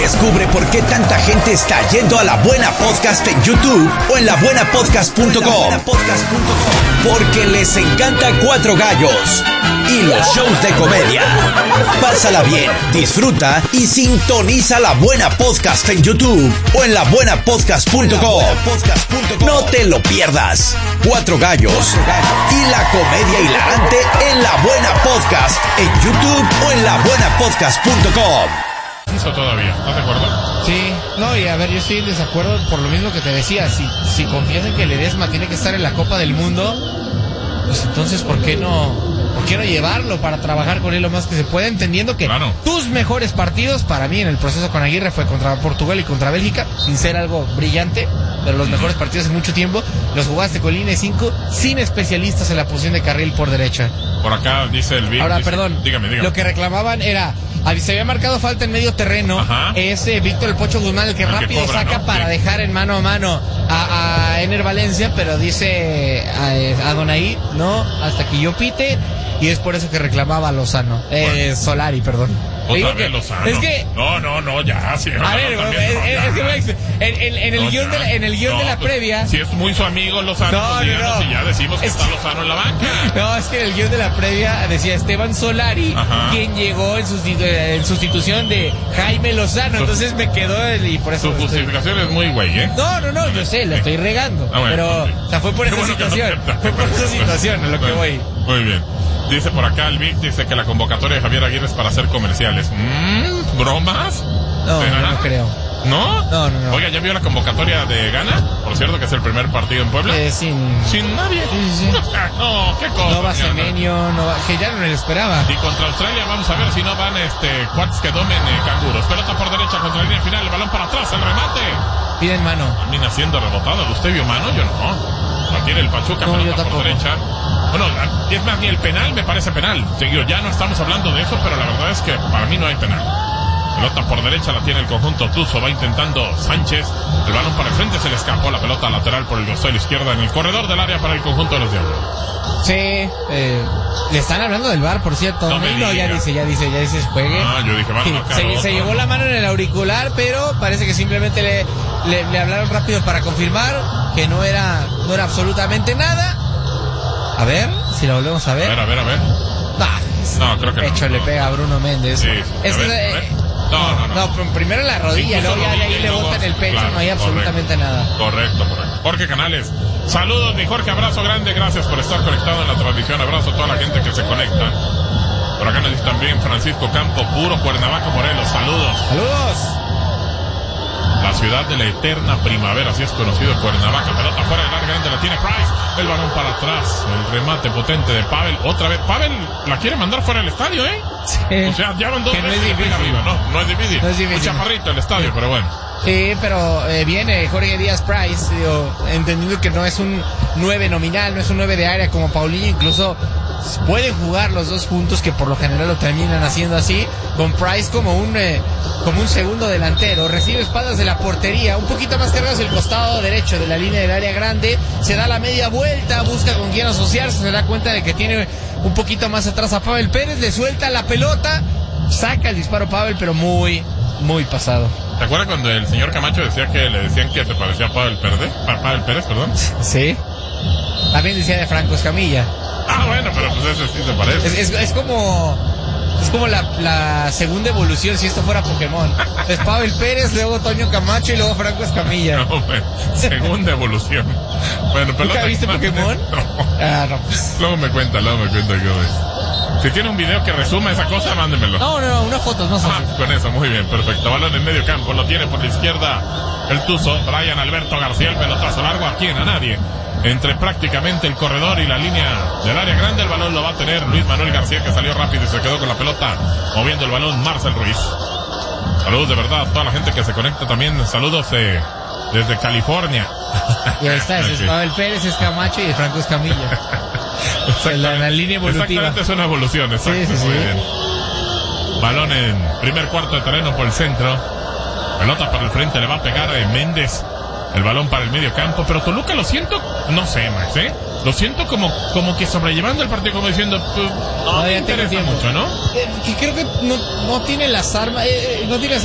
Descubre por qué tanta gente está yendo a La Buena Podcast en YouTube o en labuenapodcast.com. Porque les encanta Cuatro Gallos y los shows de comedia. Pásala bien, disfruta y sintoniza La Buena Podcast en YouTube o en labuenapodcast.com. No te lo pierdas. Cuatro Gallos y la comedia hilarante en La Buena Podcast en YouTube o en labuenapodcast.com. Todavía, ¿estás de acuerdo? Sí, no, y a ver, yo estoy en desacuerdo por lo mismo que te decía. Si confías en que Ledesma tiene que estar en la Copa del Mundo, pues entonces ¿por qué no llevarlo para trabajar con él lo más que se pueda, entendiendo que tus mejores partidos para mí en el proceso con Aguirre fue contra Portugal y contra Bélgica, sin ser algo brillante, pero los mejores partidos en mucho tiempo los jugaste con línea 5 sin especialistas en la posición de carril por derecha. Por acá dice el Vic. Ahora, perdón, dígame. Lo que reclamaban era, se había marcado falta en medio terreno. Ajá. Es Víctor el Pocho Guzmán el que rápido cobra, saca, ¿no? Para dejar en mano a mano a Ener Valencia, pero dice a Donaí, no, hasta que yo pite, y es por eso que reclamaba a Lozano. Solari, perdón. Otra vez Lozano. Es que no, ya, sí. A ver, en el guión de la previa. Si es muy su amigo Lozano, y ya decimos que está Lozano en la banca. No, es que en el guión de la previa decía Esteban Solari, quien llegó en sustitución de Jaime Lozano. Entonces me quedó y por eso. Su justificación es muy güey, ¿eh? No, yo sé, lo estoy regando. Bueno, pero, o sea, fue por esa situación. Fue por esa situación a lo que voy. Muy bien. Dice por acá el Vic, dice que la convocatoria de Javier Aguirre es para hacer comerciales. ¿Bromas? No, yo no creo. ¿No? No. Oiga, ¿ya vio la convocatoria de Ghana? Por cierto, que es el primer partido en Puebla. Sin nadie. Sí. No, qué cosa. No va Semenyo, que ya no me lo esperaba. Y contra Australia vamos a ver si no van cuates que domen canguros. Pelota por derecha contra la línea final, el balón para atrás, el remate. Piden mano. Termina siendo rebotado. ¿Usted vio mano? Yo no. La tiene el Pachuca, pelota por derecha. Bueno, es más, ni el penal me parece penal. Ya no estamos hablando de eso, pero la verdad es que para mí no hay penal. Pelota por derecha la tiene el conjunto Tuzo, va intentando Sánchez, el balón para el frente, se le escapó la pelota lateral por el costado de la izquierda en el corredor del área para el conjunto de los Diablos. Sí, le están hablando del VAR, por cierto. No, ya dice juegue. Yo dije, se llevó la mano en el auricular, pero parece que simplemente le hablaron rápido para confirmar que no era absolutamente nada. A ver, si la volvemos a ver. A ver. No, creo que no. Hecho, le pega a Bruno Méndez. Sí, es a ver. No, primero en la rodilla, luego ya de ahí le botan el pecho, claro, no hay absolutamente nada. Correcto. Jorge Canales, saludos mi Jorge, abrazo grande, gracias por estar conectado en la transmisión, abrazo a toda la gente que se conecta. Por acá nos dice también Francisco Campo, puro Cuernavaca, Morelos, saludos. La ciudad de la eterna primavera, así es conocido Cuernavaca. Pelota fuera del área grande, la tiene Price. El balón para atrás, el remate potente de Pavel. Otra vez, Pavel la quiere mandar fuera del estadio, ¿eh? Sí. O sea, ya van dos veces y pega arriba. No es difícil. Un chaparrito el estadio, pero bueno. Sí, pero viene Jorge Díaz Price, entendiendo que no es un 9 nominal, no es un 9 de área como Paulinho, incluso pueden jugar los dos juntos, que por lo general lo terminan haciendo así, con Price como un segundo delantero. Recibe espaldas de la portería, un poquito más cargado hacia el costado derecho de la línea del área grande, se da la media vuelta, busca con quién asociarse, se da cuenta de que tiene un poquito más atrás a Pavel Pérez, le suelta la pelota, saca el disparo Pavel, pero muy pasado. ¿Te acuerdas cuando el señor Camacho decía que le decían que se parecía a Pavel Pérez, perdón? Sí. También decía de Franco Escamilla. Bueno, pero pues ese sí se parece. Es como la segunda evolución si esto fuera Pokémon. Es Pavel Pérez, luego Toño Camacho y luego Franco Escamilla. No, segunda evolución. Bueno, pero ¿nunca viste Pokémon? No. Pues. Luego me cuenta cómo es. Si tiene un video que resuma esa cosa, mándemelo. No, una foto, no sé. Con eso, muy bien, perfecto. Balón en medio campo, lo tiene por la izquierda el Tuzo. Brian Alberto García, el pelotazo largo, ¿a quién? A nadie. Entre prácticamente el corredor y la línea del área grande, el balón lo va a tener Luis Manuel García, que salió rápido y se quedó con la pelota, moviendo el balón Marcel Ruiz. Saludos de verdad a toda la gente que se conecta también, saludos desde California. Y ahí está, es Pavel Pérez, es Camacho y Franco Escamilla. La línea evolutiva. Exactamente, es una evolución, exacto. Sí. Muy bien. Balón en primer cuarto de terreno por el centro. Pelota para el frente, le va a pegar Méndez. El balón para el medio campo, pero Toluca lo siento, no sé, Max, lo siento como que sobrellevando el partido, como diciendo, pues, no me interesa mucho, ¿no? Que creo que no tiene las armas, no tiene